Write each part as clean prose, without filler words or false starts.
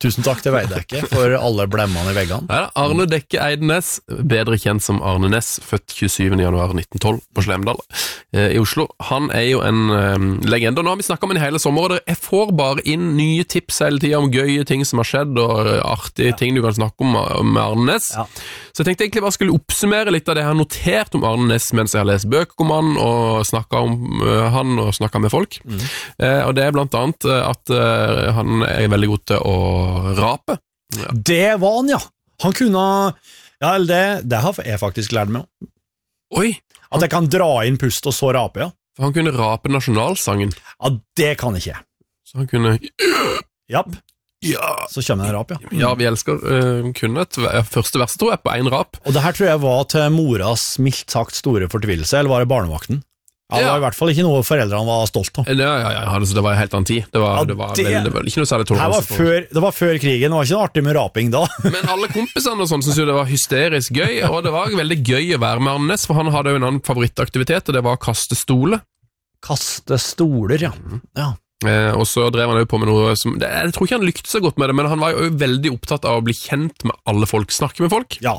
Tusen takk til Veidekke for alle blemmene i veggene. Ja, Arne Dekke Eidenes, bedre kjent som Arne Næss, født 27. januar 1912 på Slemdal i Oslo. Han jo en legende, og nå har vi snakket om den i hele sommer, og jeg får bare inn nye tips hele tiden om gøye ting som har skjedd, og artige ting du kan snakke om med Arne Næss. Ja. Så jeg tenkte egentlig bare skulle oppsummere litt av det jeg har notert om Arne Næss mens jeg har lest bøker om han, og snakket om han, og snakket med folk. Og det blant annet at han veldig god til å rape. Ja. Det var han, ja. Han kunne... Ja, det har jeg faktisk lært meg. Oi! At jeg kan dra inn pust og så rape, ja. For han kunne rape nasjonalsangen. Ja, det kan jeg ikke. Så han kunne... Japp. Ja. Så kommer en rap, ja. Ja, vi elsker kunne et første verset, tror jeg, på en rap. Og det her tror jeg var til moras mildt sagt store fortvilelse, eller var det barnevakten? Ja, det var i hvert fall ikke noe foreldrene var stolt av. Ja, det var helt annen tid. Det var ikke noe særlig toleranse for. Det var før krigen, det var ikke noe artig med raping da. Men alle kompisene og sånn synes jo det var hysterisk gøy, og det var veldig gøy å være med Arne Næss, for han hadde jo en annen favorittaktivitet, og det var å kaste stole. Kaste stoler, ja. Ja. Og så drev han jo på med noe som, jeg tror ikke han lyktes så godt med det, men han var jo veldig opptatt av å bli kjent med alle folk, snakke med folk. Ja,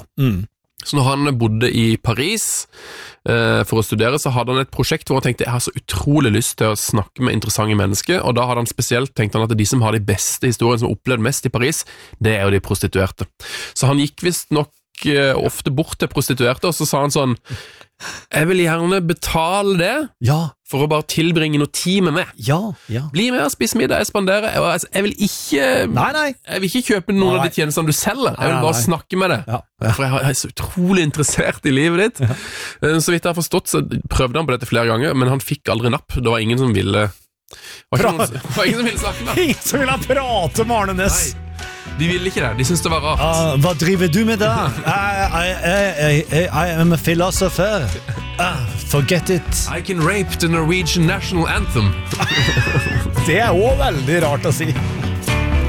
Så når han bodde i Paris for å studere, så hadde han et prosjekt hvor han tenkte, jeg har så utrolig lyst til å snakke med interessante mennesker, og da hadde han spesielt tenkt at de som har de beste historiene, som har opplevd mest i Paris, det jo de prostituerte. Så han gikk vist nok ofte bort til prostituerte, og så sa han sånn, jeg vil gjerne betale det for å bare tilbringe noe tid med meg. Bli med og spise middag, jeg spanderer. Jeg vil ikke Jeg vil ikke kjøpe noen av de tjenestene du selger. Jeg vil bare snakke med deg. For jeg er så utrolig interessert i livet ditt. Så vidt jeg har forstått, så prøvde han på dette flere ganger, men han fikk aldri napp. Det var ingen som ville snakke med ham. Ingen som ville prate med Arne Næss. De ville ikke det, de syntes det var rart. Hva driver du med da? I am a philosopher. Forget it. I can rape the Norwegian national anthem. Det også veldig rart å si.